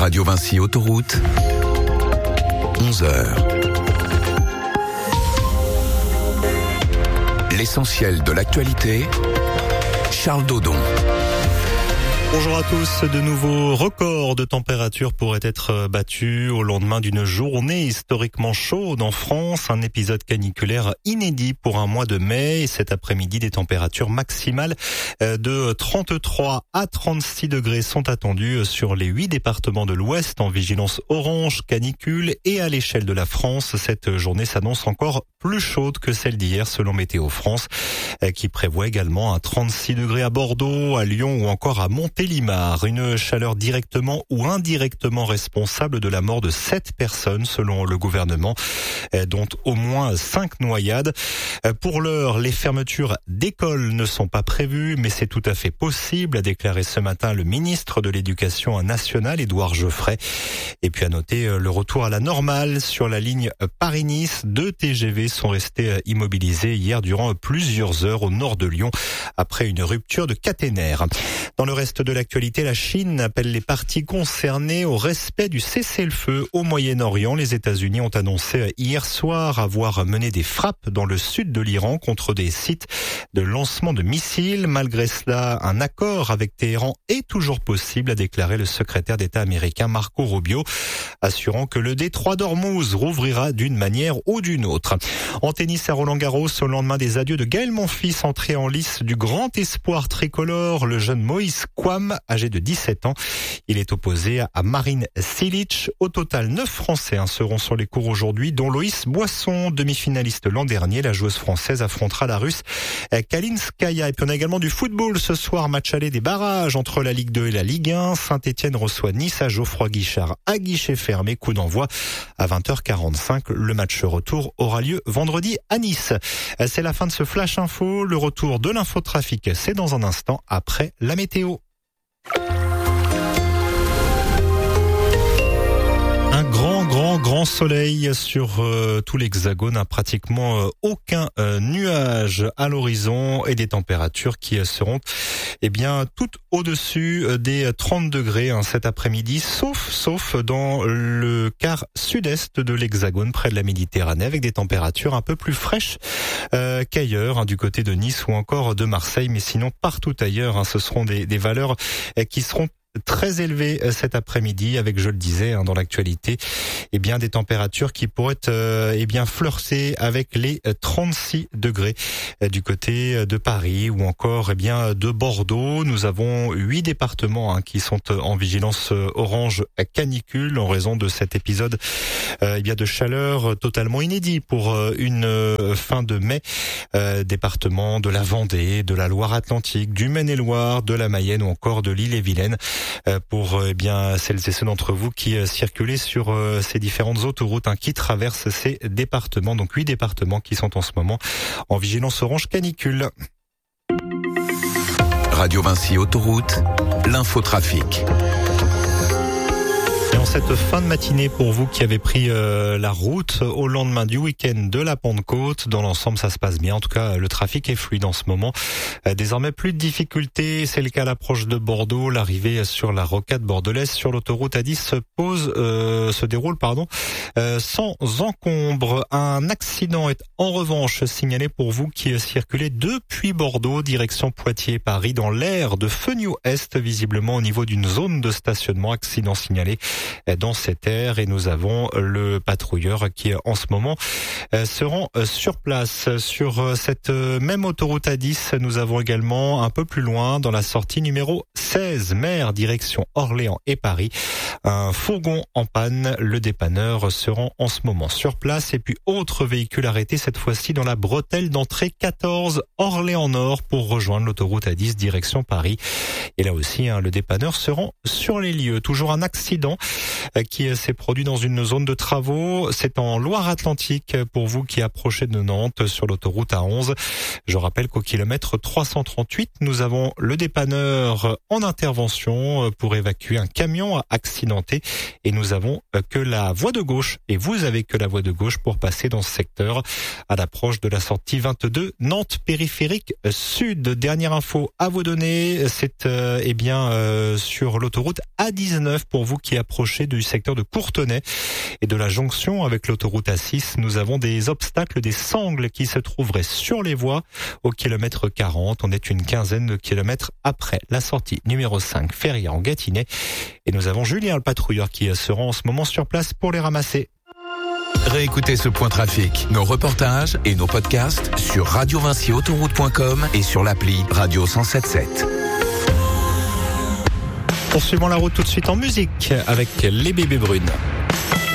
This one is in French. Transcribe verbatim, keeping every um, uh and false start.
Radio Vinci Autoroute, onze heures. L'essentiel de l'actualité, Charles Dodon. Bonjour à tous. De nouveaux records de température pourraient être battus au lendemain d'une journée historiquement chaude en France. Un épisode caniculaire inédit pour un mois de mai. Et cet après-midi, des températures maximales de trente-trois à trente-six degrés sont attendues sur les huit départements de l'Ouest en vigilance orange canicule. Et à l'échelle de la France, cette journée s'annonce encore plus chaude que celle d'hier selon Météo France, qui prévoit également un trente-six degrés à Bordeaux, à Lyon ou encore à Montélimar. Une chaleur directement ou indirectement responsable de la mort de sept personnes selon le gouvernement, dont au moins cinq noyades. Pour l'heure, les fermetures d'écoles ne sont pas prévues, mais c'est tout à fait possible, a déclaré ce matin le ministre de l'Éducation nationale, Édouard Geoffrey. Et puis à noter le retour à la normale sur la ligne Paris-Nice. Deux T G V sont restés immobilisés hier durant plusieurs heures au nord de Lyon après une rupture de caténaire. Dans le reste de l'actualité, la Chine appelle les parties concernées au respect du cessez-le-feu au Moyen-Orient. Les États-Unis ont annoncé hier soir avoir mené des frappes dans le sud de l'Iran contre des sites de lancement de missiles. Malgré cela, un accord avec Téhéran est toujours possible, a déclaré le secrétaire d'État américain Marco Rubio, assurant que le détroit d'Ormuz rouvrira d'une manière ou d'une autre. En tennis à Roland-Garros, au lendemain des adieux de Gaël Monfils, entré en lice du grand espoir tricolore, le jeune Moïse Kouam, âgé de dix-sept ans. Il est opposé à Marin Cilic. Au total, neuf Français hein, seront sur les cours aujourd'hui, dont Loïs Boisson, demi-finaliste l'an dernier. La joueuse française affrontera la Russe Kalinskaya. Et puis on a également du football ce soir, match aller des barrages entre la Ligue deux et la Ligue un. Saint-Etienne reçoit Nice à Geoffroy Guichard à guichet fermé. Coup d'envoi à vingt heures quarante-cinq. Le match retour aura lieu vendredi à Nice. C'est la fin de ce Flash Info. Le retour de l'infotrafic, c'est dans un instant après la météo. Un grand, grand, grand soleil sur euh, tout l'Hexagone, hein, pratiquement euh, aucun euh, nuage à l'horizon et des températures qui euh, seront eh bien toutes au-dessus euh, des trente degrés hein, cet après-midi, sauf sauf dans le quart sud-est de l'Hexagone, près de la Méditerranée, avec des températures un peu plus fraîches euh, qu'ailleurs, hein, du côté de Nice ou encore de Marseille, mais sinon partout ailleurs, hein, ce seront des, des valeurs euh, qui seront très élevé cet après-midi, avec, je le disais, hein, dans l'actualité, eh bien des températures qui pourraient euh, eh bien flirter avec les trente-six degrés euh, du côté de Paris ou encore eh bien de Bordeaux. Nous avons huit départements hein, qui sont en vigilance orange canicule en raison de cet épisode euh, eh bien de chaleur totalement inédit pour euh, une euh, fin de mai. Euh, départements de la Vendée, de la Loire-Atlantique, du Maine-et-Loire, de la Mayenne ou encore de l'Ille-et-Vilaine. Pour eh bien celles et ceux d'entre vous qui euh, circulez sur euh, ces différentes autoroutes hein, qui traversent ces départements, donc huit départements qui sont en ce moment en vigilance orange canicule. Radio Vinci Autoroute, l'infotrafic. Et en cette fin de matinée, pour vous qui avez pris euh, la route au lendemain du week-end de la Pentecôte, dans l'ensemble ça se passe bien. En tout cas, le trafic est fluide en ce moment. Euh, désormais, plus de difficultés. C'est le cas à l'approche de Bordeaux. L'arrivée sur la rocade bordelaise sur l'autoroute A dix se pose, euh, se déroule, pardon, euh, sans encombre. Un accident est en revanche signalé pour vous qui circulez depuis Bordeaux, direction Poitiers-Paris, dans l'aire de Feugnot-Est, visiblement au niveau d'une zone de stationnement. Accident signalé dans cette aire et nous avons le patrouilleur qui en ce moment se rend sur place. Sur cette même autoroute A dix, nous avons également un peu plus loin dans la sortie numéro seize, mer direction Orléans et Paris, un fourgon en panne. Le dépanneur se rend en ce moment sur place. Et puis autre véhicule arrêté cette fois-ci dans la bretelle d'entrée quatorze Orléans Nord pour rejoindre l'autoroute A dix direction Paris. Et là aussi hein, le dépanneur se rend sur les lieux. Toujours un accident qui s'est produit dans une zone de travaux. C'est en Loire-Atlantique pour vous qui approchez de Nantes sur l'autoroute A onze. Je rappelle qu'au kilomètre trois cent trente-huit, nous avons le dépanneur en intervention pour évacuer un camion accidenté et nous avons que la voie de gauche et vous avez que la voie de gauche pour passer dans ce secteur à l'approche de la sortie vingt-deux Nantes périphérique sud. Dernière info à vous donner, c'est euh, eh bien euh, sur l'autoroute A dix-neuf pour vous qui approchez rapprocher du secteur de Courtenay et de la jonction avec l'autoroute A six. Nous avons des obstacles, des sangles qui se trouveraient sur les voies au kilomètre quarante. On est une quinzaine de kilomètres après la sortie numéro cinq, Ferrières en Gâtinais. Et nous avons Julien, le patrouilleur, qui se rend en ce moment sur place pour les ramasser. Réécoutez ce point trafic, nos reportages et nos podcasts sur radio vinci autoroute point com et sur l'appli Radio cent sept sept. Poursuivons la route tout de suite en musique avec les Bébés Brunes.